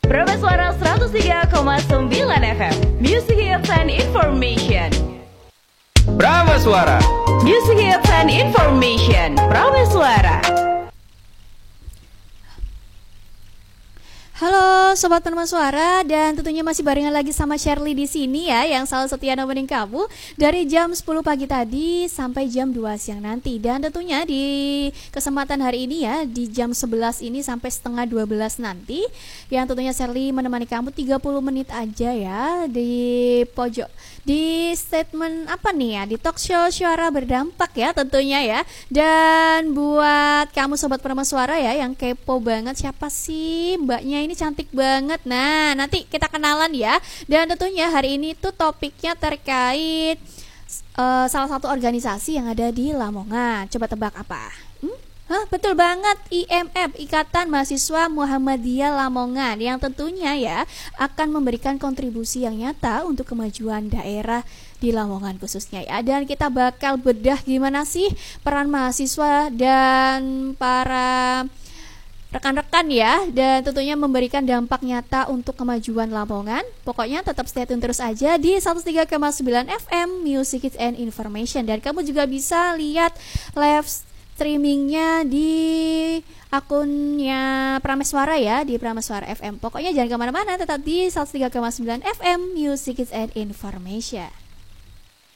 Prameswara 103,9 FM. Music Hits and Information. Prameswara. Music Hits and Information. Prameswara. Halo Sobat Prameswara, dan tentunya masih barengan lagi sama Shirley di sini ya, yang selalu setia nemenin kamu dari jam 10 pagi tadi sampai jam 2 siang nanti. Dan tentunya di kesempatan hari ini ya, di jam 11 ini sampai setengah 12 nanti, yang tentunya Shirley menemani kamu 30 menit aja ya di pojok, di statement apa nih ya, di talk show Suara Berdampak ya tentunya ya. Dan buat kamu Sobat Prameswara ya yang kepo banget, siapa sih mbaknya ini cantik banget. Nah, nanti kita kenalan ya. Dan tentunya hari ini tuh topiknya terkait salah satu organisasi yang ada di Lamongan. Coba tebak apa? Betul banget, IMF, Ikatan Mahasiswa Muhammadiyah Lamongan, yang tentunya ya akan memberikan kontribusi yang nyata untuk kemajuan daerah di Lamongan khususnya ya. Dan kita bakal bedah gimana sih peran mahasiswa dan para rekan-rekan ya, dan tentunya memberikan dampak nyata untuk kemajuan Lamongan. Pokoknya tetap stay tune terus aja di 103,9 FM Music Hits and Information. Dan kamu juga bisa lihat live streamingnya di akunnya Prameswara ya, di Prameswara FM. Pokoknya jangan kemana-mana, tetap di 103,9 FM Music Hits and Information.